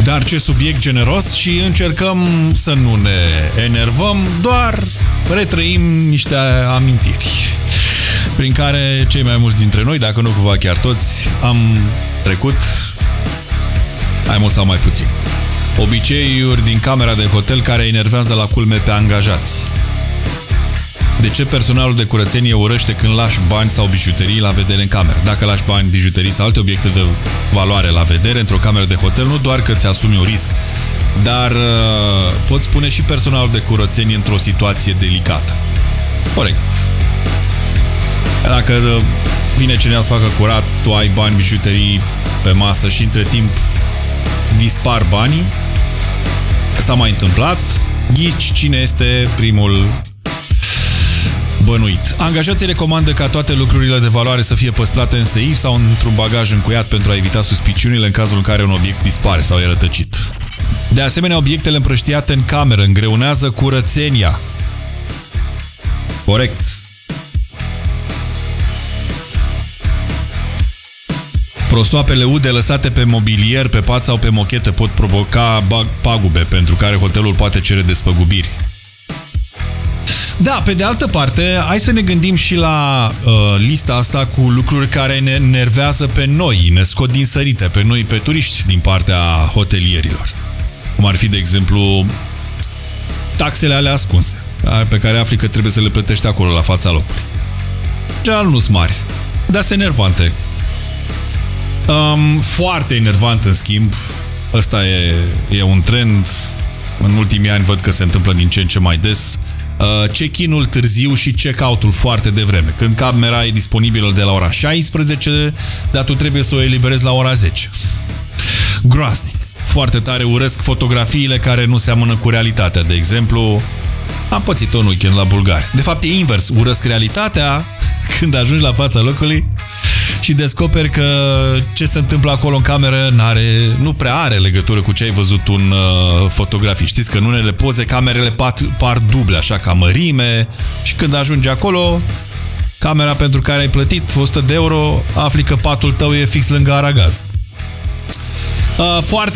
Dar ce subiect generos și încercăm să nu ne enervăm, doar retrăim niște amintiri prin care cei mai mulți dintre noi, dacă nu cumva chiar toți, am trecut, mai mult sau mai puțin. Obiceiuri din camera de hotel care enervează la culme pe angajați. De ce personalul de curățenie urăște când lași bani sau bijuterii la vedere în cameră? Dacă lași bani, bijuterii sau alte obiecte de valoare la vedere într-o cameră de hotel, nu doar că îți asumi un risc, dar poți pune și personalul de curățenie într-o situație delicată. Corect. Dacă vine cineva să facă curat, tu ai bani, bijuterii pe masă și între timp dispar banii, s-a mai întâmplat, ghici cine este primul bănuit. Angajații recomandă ca toate lucrurile de valoare să fie păstrate în seif sau într-un bagaj încuiat pentru a evita suspiciunile în cazul în care un obiect dispare sau e rătăcit. De asemenea, obiectele împrăștiate în cameră îngreunează curățenia. Corect. Prostoapele ude lăsate pe mobilier, pe pat sau pe mochetă pot provoca pagube, pentru care hotelul poate cere despăgubiri. Da, pe de altă parte, hai să ne gândim și la lista asta cu lucruri care ne nervează pe noi, ne scot din sărite, pe noi, pe turiști, din partea hotelierilor. Cum ar fi, de exemplu, taxele alea ascunse, pe care afli că trebuie să le plătești acolo, la fața locului. General nu sunt mari, dar sunt enervante. Foarte enervant, în schimb, ăsta e un trend, în ultimii ani văd că se întâmplă din ce în ce mai des, check-in-ul târziu și check-out-ul foarte devreme, când camera e disponibilă de la ora 16, dar tu trebuie să o eliberezi la ora 10. Groaznic. Foarte tare urăsc fotografiile care nu seamănă cu realitatea. De exemplu, am pățit un weekend la Bulgari. De fapt, e invers. Urăsc realitatea când ajungi la fața locului și descoperi că ce se întâmplă acolo în cameră nu prea are legătură cu ce ai văzut în fotografii. Știți că în unele poze camerele par duble, așa, ca mărime, și când ajungi acolo, camera pentru care ai plătit 100 de euro, afli că patul tău e fix lângă aragaz. Foarte